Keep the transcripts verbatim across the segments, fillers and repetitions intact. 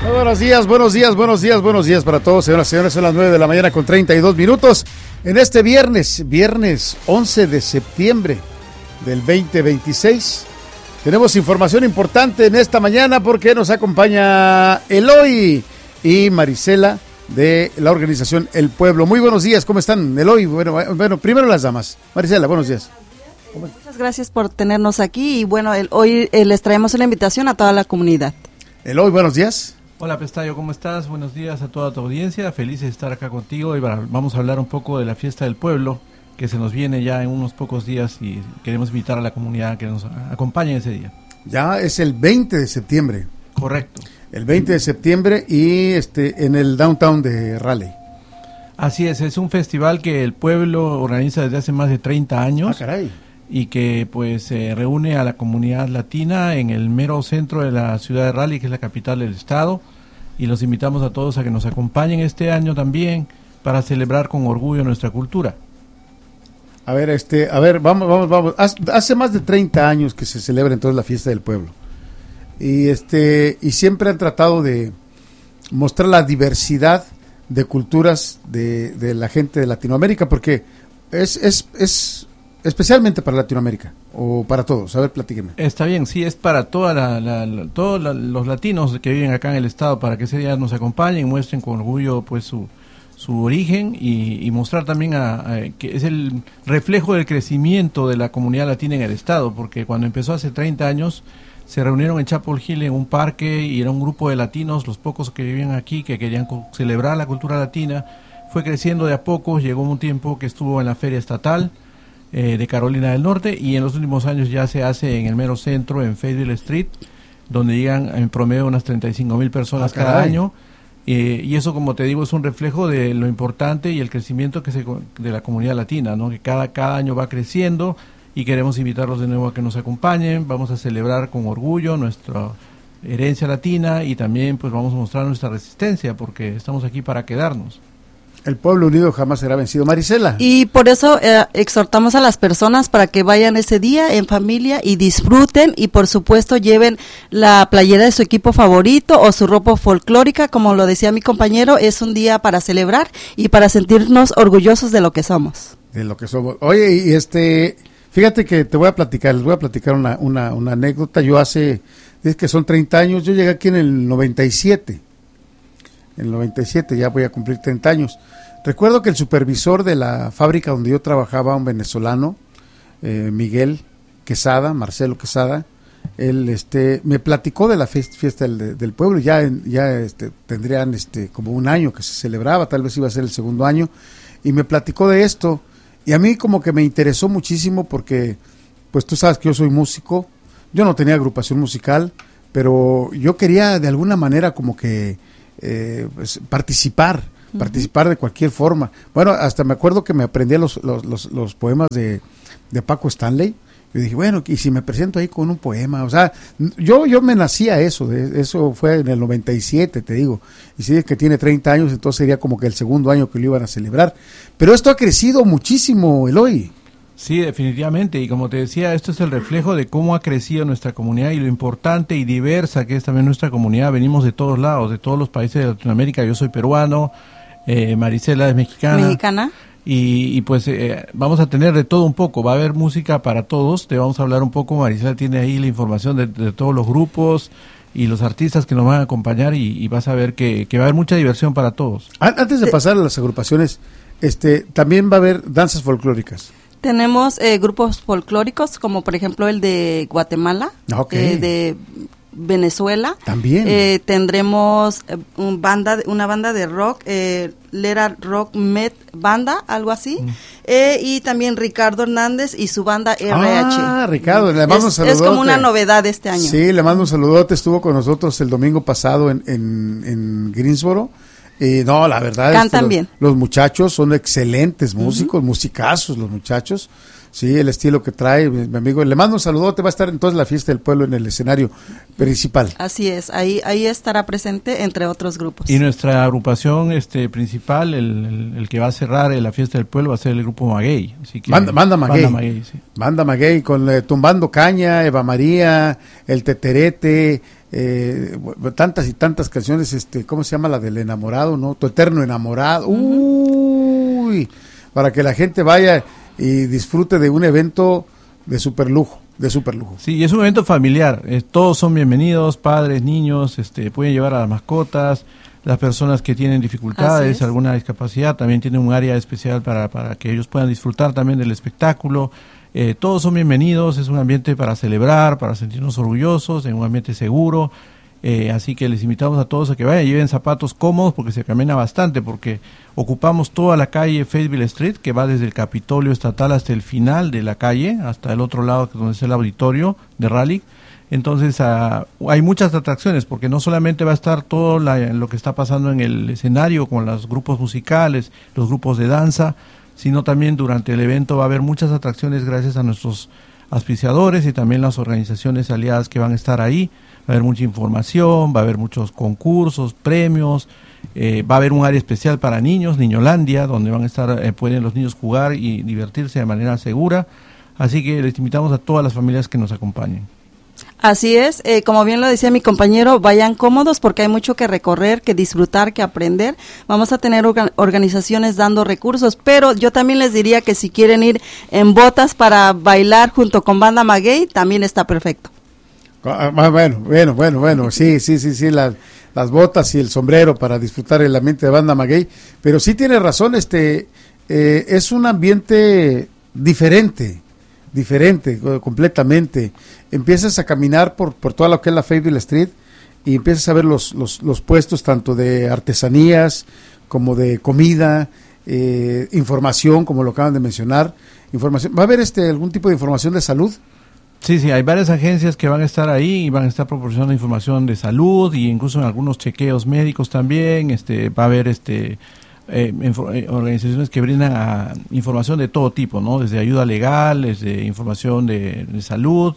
Muy buenos días, buenos días, buenos días, buenos días para todos, señoras y señores. Son las nueve de la mañana con treinta y dos minutos. En este viernes, viernes once de septiembre del veinte veintiséis, tenemos información importante en esta mañana porque nos acompaña Eloy y Marisela de la organización El Pueblo. Muy buenos días, ¿cómo están, Eloy? Bueno, bueno, primero las damas. Marisela, buenos días. Muchas gracias por tenernos aquí y bueno, el, hoy eh, les traemos una invitación a toda la comunidad. Eloy, buenos días. Hola Pestayo, ¿cómo estás? Buenos días a toda tu audiencia, feliz de estar acá contigo y vamos a hablar un poco de la fiesta del pueblo que se nos viene ya en unos pocos días y queremos invitar a la comunidad que nos acompañe ese día. Ya es el veinte de septiembre. Correcto. El veinte de septiembre y este en el downtown de Raleigh. Así es, es un festival que el pueblo organiza desde hace más de treinta años. Ah, caray. Y que pues eh, reúne a la comunidad latina en el mero centro de la ciudad de Raleigh, que es la capital del estado, y los invitamos a todos a que nos acompañen este año también para celebrar con orgullo nuestra cultura. A ver, este, a ver, vamos, vamos, vamos. Hace más de treinta años que se celebra entonces la fiesta del pueblo. Y este, y siempre han tratado de mostrar la diversidad de culturas de, de la gente de Latinoamérica, porque es, es, es especialmente para Latinoamérica o para todos. A ver, platíqueme. Está bien, sí, es para toda la, la, la, todos la, los latinos que viven acá en el estado, para que ese día nos acompañen, muestren con orgullo pues su, su origen y, y mostrar también a, a, que es el reflejo del crecimiento de la comunidad latina en el estado, porque cuando empezó hace treinta años se reunieron en Chapel Hill en un parque y era un grupo de latinos, los pocos que vivían aquí, que querían celebrar la cultura latina. Fue creciendo de a poco, llegó un tiempo que estuvo en la feria estatal Eh, de Carolina del Norte y en los últimos años ya se hace en el mero centro, en Fayetteville Street, donde llegan en promedio unas treinta y cinco mil personas ah, cada año eh, y eso, como te digo, es un reflejo de lo importante y el crecimiento que se, de la comunidad latina, ¿no? Que cada, cada año va creciendo y queremos invitarlos de nuevo a que nos acompañen. Vamos a celebrar con orgullo nuestra herencia latina y también pues vamos a mostrar nuestra resistencia porque estamos aquí para quedarnos. El pueblo unido jamás será vencido. Marisela. Y por eso eh, exhortamos a las personas para que vayan ese día en familia y disfruten y por supuesto lleven la playera de su equipo favorito o su ropa folclórica, como lo decía mi compañero, es un día para celebrar y para sentirnos orgullosos de lo que somos. De lo que somos. Oye, y este, fíjate que te voy a platicar, les voy a platicar una, una, una anécdota. Yo hace, es que son treinta años, yo llegué aquí en el noventa y siete. En el noventa y siete, ya voy a cumplir treinta años. Recuerdo que el supervisor de la fábrica donde yo trabajaba, un venezolano, eh, Miguel Quesada, Marcelo Quesada, él este, me platicó de la fiesta del, del pueblo. Ya, ya este, tendrían este, como un año que se celebraba, tal vez iba a ser el segundo año, y me platicó de esto, y a mí como que me interesó muchísimo porque, pues tú sabes que yo soy músico, yo no tenía agrupación musical, pero yo quería de alguna manera como que eh, pues, participar, participar de cualquier forma. Bueno, hasta me acuerdo que me aprendía los, los, los, los poemas de, de Paco Stanley. Yo dije, bueno, y si me presento ahí con un poema, o sea, yo yo me nací a eso, de, eso fue en el noventa y siete, te digo, y si es que tiene treinta años, entonces sería como que el segundo año que lo iban a celebrar, pero esto ha crecido muchísimo, Eloy. Sí, definitivamente, y como te decía, esto es el reflejo de cómo ha crecido nuestra comunidad y lo importante y diversa que es también nuestra comunidad. Venimos de todos lados, de todos los países de Latinoamérica. Yo soy peruano, eh, Marisela es mexicana. Mexicana. Y, y pues eh, vamos a tener de todo un poco, va a haber música para todos, te vamos a hablar un poco, Marisela tiene ahí la información de, de todos los grupos y los artistas que nos van a acompañar y, y vas a ver que, que va a haber mucha diversión para todos. Antes de pasar a las agrupaciones, este también va a haber danzas folclóricas. Tenemos eh, grupos folclóricos como por ejemplo el de Guatemala, okay. eh, de Venezuela. También. Eh, tendremos eh, un banda, una banda de rock, eh, Lera Rock Met Banda, algo así. Mm. Eh, y también Ricardo Hernández y su banda R H. Ah, Ricardo, le mando es, un saludote. Es como una novedad este año. Sí, le mando un saludote. Estuvo con nosotros el domingo pasado en, en, en Greensboro. Y no, la verdad cantan es que bien. Los, los muchachos son excelentes músicos, uh-huh. musicazos los muchachos. Sí, el estilo que trae mi, mi amigo. Le mando un saludote, va a estar entonces la fiesta del pueblo en el escenario principal. Así es, ahí ahí estará presente entre otros grupos. Y nuestra agrupación este principal, el, el, el que va a cerrar la fiesta del pueblo va a ser el grupo Maguey. Así que Banda, Banda Maguey. Banda Maguey, sí. Banda Maguey con eh, Tumbando Caña, Eva María, El Teterete, eh, tantas y tantas canciones, este, ¿cómo se llama la del enamorado, no? Tu eterno enamorado, uy, para que la gente vaya y disfrute de un evento de super lujo, de super lujo. Sí, es un evento familiar, eh, todos son bienvenidos, padres, niños, este, pueden llevar a las mascotas, las personas que tienen dificultades, alguna discapacidad, también tienen un área especial para, para que ellos puedan disfrutar también del espectáculo. Eh, todos son bienvenidos, es un ambiente para celebrar, para sentirnos orgullosos, en un ambiente seguro, eh, así que les invitamos a todos a que vayan, lleven zapatos cómodos porque se camina bastante, porque ocupamos toda la calle Fayetteville Street, que va desde el Capitolio Estatal hasta el final de la calle, hasta el otro lado donde está el auditorio de Raleigh. Entonces uh, hay muchas atracciones, porque no solamente va a estar todo la, lo que está pasando en el escenario con los grupos musicales, los grupos de danza, sino también durante el evento va a haber muchas atracciones gracias a nuestros auspiciadores y también las organizaciones aliadas que van a estar ahí. Va a haber mucha información, va a haber muchos concursos, premios, eh, va a haber un área especial para niños, Niñolandia, donde van a estar, eh, pueden los niños jugar y divertirse de manera segura. Así que les invitamos a todas las familias que nos acompañen. Así es, eh, como bien lo decía mi compañero, vayan cómodos porque hay mucho que recorrer, que disfrutar, que aprender. Vamos a tener orga- organizaciones dando recursos, pero yo también les diría que si quieren ir en botas para bailar junto con Banda Maguey, también está perfecto. Ah, bueno, bueno, bueno, bueno, sí, sí, sí, sí, las, las botas y el sombrero para disfrutar el ambiente de Banda Maguey, pero sí tiene razón, este, eh, es un ambiente diferente. diferente, completamente. Empiezas a caminar por, por toda lo que es la Fayetteville Street y empiezas a ver los, los, los puestos tanto de artesanías como de comida, eh, información, como lo acaban de mencionar. Información. ¿Va a haber este algún tipo de información de salud? Sí, sí, hay varias agencias que van a estar ahí y van a estar proporcionando información de salud y incluso en algunos chequeos médicos también. Este, va a haber este Eh, eh, organizaciones que brindan a información de todo tipo, ¿no? Desde ayuda legal, desde información de, de salud,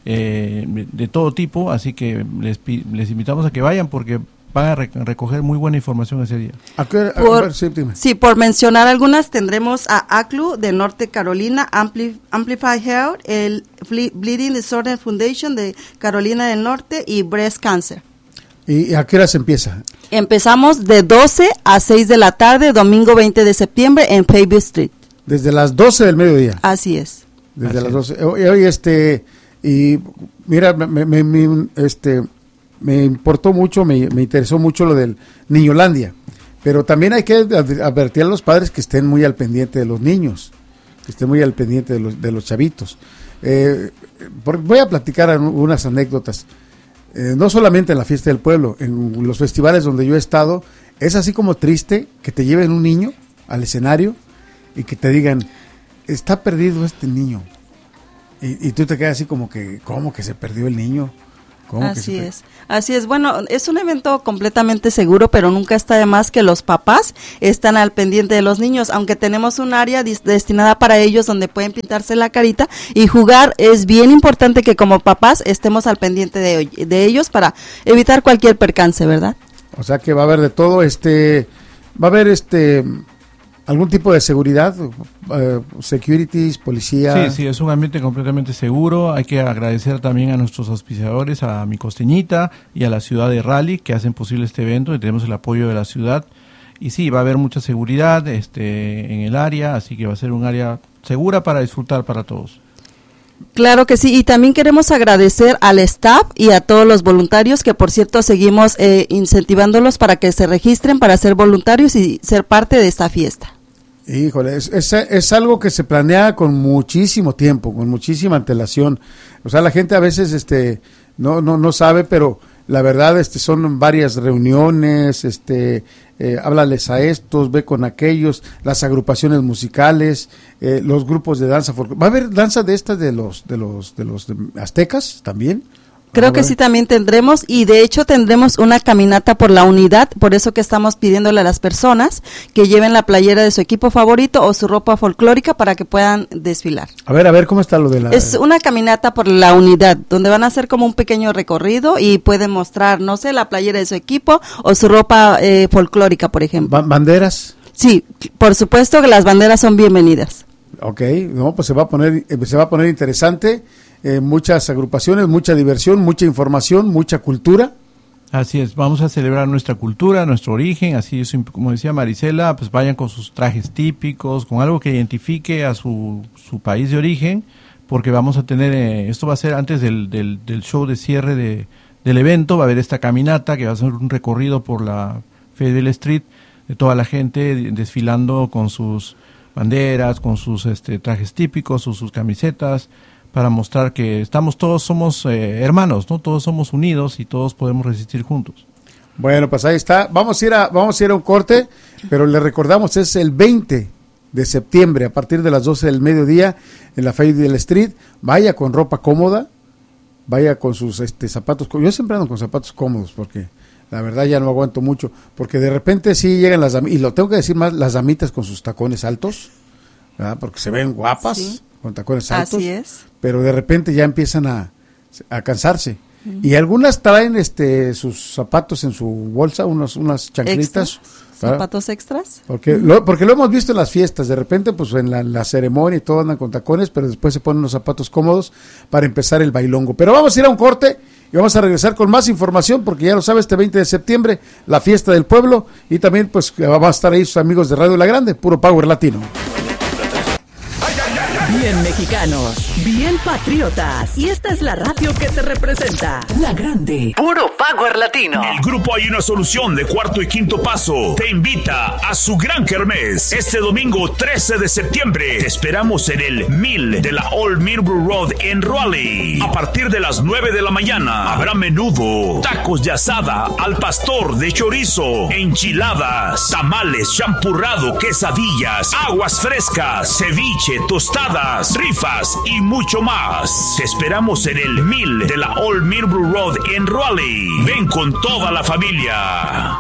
eh, de, de todo tipo, así que les, les invitamos a que vayan porque van a rec recoger muy buena información ese día. ¿A qué, a por, ver, sí, sí, por mencionar algunas, tendremos a A C L U de Norte Carolina, Ampli Amplify Health, el Bleeding Disorder Foundation de Carolina del Norte y Breast Cancer. ¿Y a qué hora se empieza? Empezamos de doce a seis de la tarde, domingo veinte de septiembre en Fayetteville Street. Desde las doce del mediodía. Así es. Desde Así las doce. Hoy, este, y mira, me, me, me, este, me importó mucho, me, me interesó mucho lo del Niñolandia, pero también hay que advertir a los padres que estén muy al pendiente de los niños, que estén muy al pendiente de los, de los chavitos. Eh, por, voy a platicar unas anécdotas. Eh, no solamente en la fiesta del pueblo, en los festivales donde yo he estado, es así como triste que te lleven un niño al escenario y que te digan, está perdido este niño. Y, y tú te quedas así como que, ¿cómo que se perdió el niño? Así es, así es. Bueno, es un evento completamente seguro, pero nunca está de más que los papás están al pendiente de los niños, aunque tenemos un área destinada para ellos donde pueden pintarse la carita y jugar. Es bien importante que como papás estemos al pendiente de, de ellos para evitar cualquier percance, ¿verdad? O sea que va a haber de todo, este, va a haber este... ¿algún tipo de seguridad? Uh, securities, policía. Sí, sí, es un ambiente completamente seguro. Hay que agradecer también a nuestros auspiciadores, a Mi Costeñita y a la ciudad de Raleigh, que hacen posible este evento y tenemos el apoyo de la ciudad. Y sí, va a haber mucha seguridad este, en el área, así que va a ser un área segura para disfrutar para todos. Claro que sí, y también queremos agradecer al staff y a todos los voluntarios que, por cierto, seguimos eh, incentivándolos para que se registren para ser voluntarios y ser parte de esta fiesta. Híjole, es, es, es algo que se planea con muchísimo tiempo, con muchísima antelación. O sea, la gente a veces este no no no sabe, pero la verdad este son varias reuniones, este eh, háblales a estos, ve con aquellos, las agrupaciones musicales, eh, los grupos de danza. ¿Va a haber danza de estas de los de los de los de aztecas también? Creo que sí también tendremos, y de hecho tendremos una caminata por la unidad, por eso que estamos pidiéndole a las personas que lleven la playera de su equipo favorito o su ropa folclórica para que puedan desfilar. A ver, a ver, ¿cómo está lo de la...? Es una caminata por la unidad, donde van a hacer como un pequeño recorrido y pueden mostrar, no sé, la playera de su equipo o su ropa eh, folclórica, por ejemplo. ¿Banderas? Sí, por supuesto que las banderas son bienvenidas. Ok, no, pues se va a poner, se va a poner interesante. eh, muchas agrupaciones, mucha diversión, mucha información, mucha cultura. Así es, vamos a celebrar nuestra cultura, nuestro origen, así es, como decía Marisela, pues vayan con sus trajes típicos, con algo que identifique a su, su país de origen, porque vamos a tener, eh, esto va a ser antes del, del, del show de cierre de, del evento, va a haber esta caminata que va a ser un recorrido por la Federal Street, de toda la gente desfilando con sus banderas, con sus este, trajes típicos o sus camisetas, para mostrar que estamos todos somos eh, hermanos, ¿no? Todos somos unidos y todos podemos resistir juntos. Bueno, pues ahí está. Vamos a ir a vamos a ir a un corte, pero le recordamos, es el veinte de septiembre a partir de las doce del mediodía en la Federal Street. Vaya con ropa cómoda, vaya con sus este zapatos. Yo siempre ando con zapatos cómodos porque la verdad ya no aguanto mucho, porque de repente sí llegan las damitas, y lo tengo que decir más, las damitas con sus tacones altos, ¿verdad? Porque se ven guapas. Sí. Con tacones altos, así es. Pero de repente ya empiezan a, a cansarse. Uh-huh. Y algunas traen este sus zapatos en su bolsa, unos, unas chanclitas. ¿Extra? ¿Zapatos extras? Porque, uh-huh. lo, porque lo hemos visto en las fiestas, de repente pues en la, la ceremonia y todo andan con tacones, pero después se ponen unos zapatos cómodos para empezar el bailongo. Pero vamos a ir a un corte y vamos a regresar con más información, porque ya lo sabe, este veinte de septiembre, la fiesta del pueblo, y también pues van a estar ahí sus amigos de Radio La Grande, puro Power Latino. Bien mexicanos, bien patriotas. Y esta es la radio que te representa. La Grande. Puro Power Latino. El grupo Hay una Solución de Cuarto y Quinto Paso te invita a su gran kermés. Este domingo trece de septiembre te esperamos en el Mil de la Old Millbrook Road en Raleigh. A partir de las nueve de la mañana habrá menudo, tacos de asada al pastor de chorizo, enchiladas, tamales, champurrado, quesadillas, aguas frescas, ceviche, tostadas, rifas y mucho más. Te esperamos en el Mil de la Old Millbrook Road en Raleigh. Ven con toda la familia.